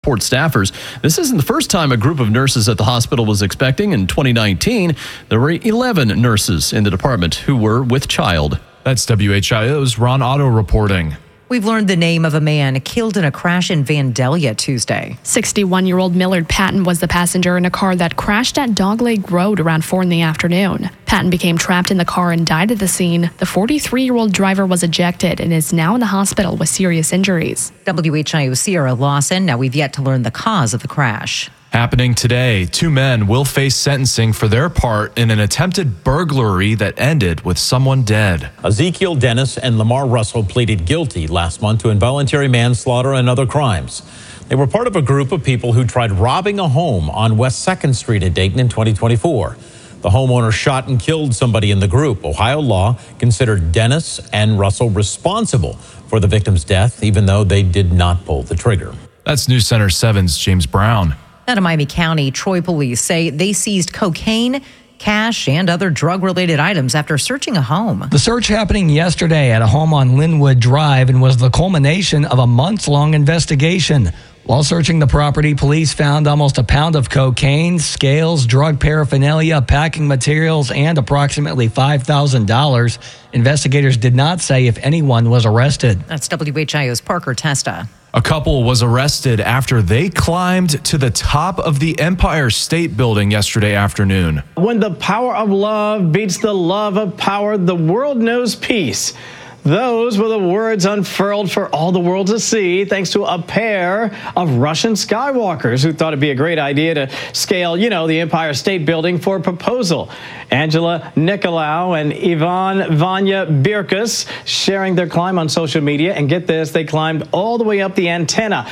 Support staffers. This isn't the first time a group of nurses at the hospital was expecting. In 2019, there were 11 nurses in the department who were with child. That's WHIO's Ron Otto reporting. We've learned the name of a man killed in a crash in Vandalia Tuesday. 61-year-old Millard Patton was the passenger in a car that crashed at Dogleg Road around 4 in the afternoon. Patton became trapped in the car and died at the scene. The 43-year-old driver was ejected and is now in the hospital with serious injuries. WHIO Sierra Lawson. Now we've yet to learn the cause of the crash. Happening today, 2 men will face sentencing for their part in an attempted burglary that ended with someone dead. Ezekiel Dennis and Lamar Russell pleaded guilty last month to involuntary manslaughter and other crimes. They were part of a group of people who tried robbing a home on West 2nd Street in Dayton in 2024. The homeowner shot and killed somebody in the group. Ohio law considered Dennis and Russell responsible for the victim's death, even though they did not pull the trigger. That's News Center 7's James Brown. Out of Miami County, Troy police say they seized cocaine, cash, and other drug-related items after searching a home. The search happening yesterday at a home on Linwood Drive and was the culmination of a months-long investigation. While searching the property, police found almost a pound of cocaine, scales, drug paraphernalia, packing materials, and approximately $5,000. Investigators did not say if anyone was arrested. That's WHIO's Parker Testa. A couple was arrested after they climbed to the top of the Empire State Building yesterday afternoon. When the power of love beats the love of power, the world knows peace. Those were the words unfurled for all the world to see, thanks to a pair of Russian skywalkers who thought it'd be a great idea to scale, the Empire State Building for a proposal. Angela Nicolau and Ivan Vanya Birkus sharing their climb on social media. And get this, they climbed all the way up the antenna,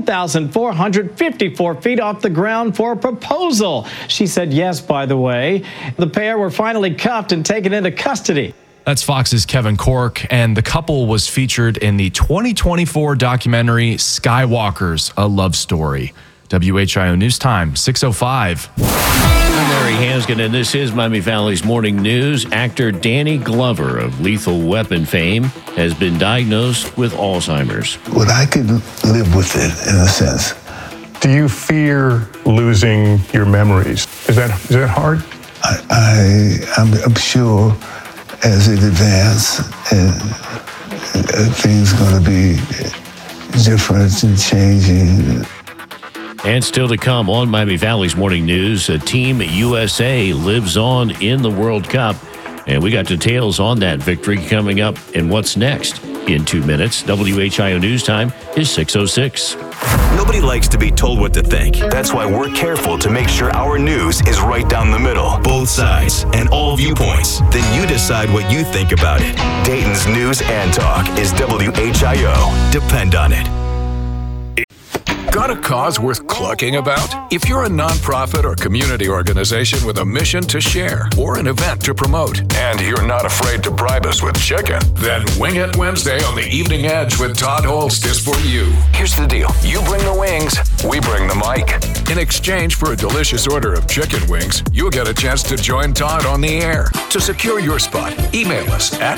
1,454 feet off the ground for a proposal. She said yes, by the way. The pair were finally cuffed and taken into custody. That's Fox's Kevin Cork, and the couple was featured in the 2024 documentary Skywalkers, A Love Story. WHIO News Time, 6:05. I'm Larry Hansgen, and this is Miami Valley's Morning News. Actor Danny Glover of Lethal Weapon fame has been diagnosed with Alzheimer's. Well, I could live with it in a sense. Do you fear losing your memories? Is that hard? I'm sure as it advances, things are going to be different and changing. And still to come on Miami Valley's Morning News, Team USA lives on in the World Cup. And we got details on that victory coming up and what's next in 2 minutes. WHIO News Time is 6:06. Nobody likes to be told what to think. That's why we're careful to make sure our news is right down the middle. Both sides and all viewpoints. Then you decide what you think about it. Dayton's News and Talk is WHIO. Depend on it. Got a cause worth clucking about? If you're a nonprofit or community organization with a mission to share or an event to promote, and you're not afraid to bribe us with chicken, then Wing It Wednesday on the Evening Edge with Todd Holst is for you. Here's the deal. You bring the wings, we bring the mic. In exchange for a delicious order of chicken wings, you'll get a chance to join Todd on the air. To secure your spot, email us at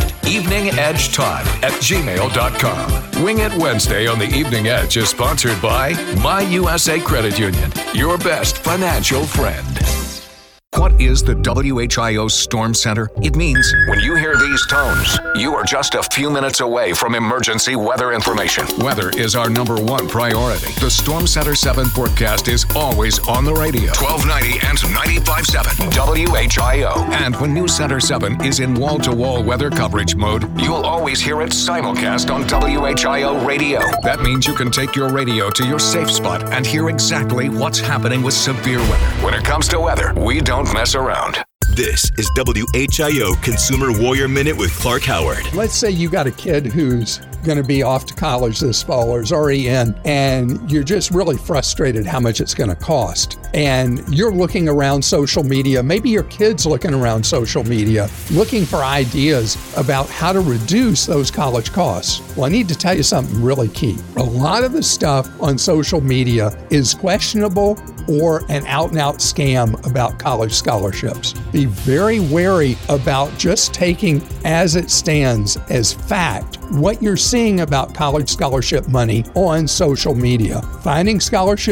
eveningedgetodd@gmail.com. Wing It Wednesday on the Evening Edge is sponsored by My USA Credit Union, your best financial friend. What is the WHIO Storm Center? It means when you hear these tones, you are just a few minutes away from emergency weather information. Weather is our #1 priority. The Storm Center 7 forecast is always on the radio. 1290 and 95.7 WHIO. And when News Center 7 is in wall-to-wall weather coverage mode, you'll always hear it simulcast on WHIO radio. That means you can take your radio to your safe spot and hear exactly what's happening with severe weather. When it comes to weather, we don't mess around. This is WHIO Consumer Warrior Minute with Clark Howard. Let's say you got a kid who's going to be off to college this fall or is already in, and you're just really frustrated how much it's going to cost. And you're looking around social media, maybe your kid's looking around social media, looking for ideas about how to reduce those college costs. Well, I need to tell you something really key. A lot of the stuff on social media is questionable or an out-and-out scam about college scholarships. Be very wary about just taking as it stands as fact what you're seeing about college scholarship money on social media. Finding scholarships